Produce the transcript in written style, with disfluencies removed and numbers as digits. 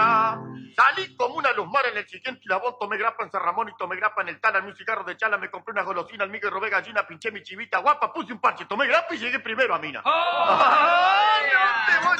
Chala. Salí como una luz mar en el siguiente hilabón, tomé grapa en San Ramón y tomé grapa en el Tala, un cigarro de Chala, me compré una golosina, almiga y robé gallina, pinché mi chivita guapa, puse un parche, tomé grapa y llegué primero a Mina. ¡Oh! ¡Ay, no te voy!